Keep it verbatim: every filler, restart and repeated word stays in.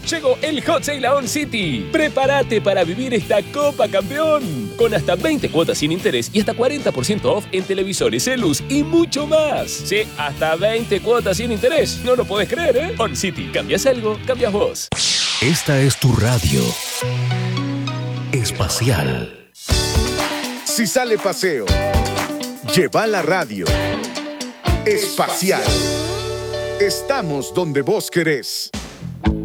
Llegó el Hot Sale a On City. Prepárate para vivir esta Copa Campeón. Con hasta veinte cuotas sin interés y hasta cuarenta por ciento off en televisores, celus y mucho más. Sí, hasta veinte cuotas sin interés. No lo podés creer, ¿eh? On City. ¿Cambias algo? Cambias vos. Esta es tu radio espacial. Si sale paseo, lleva la radio espacial. Estamos donde vos querés.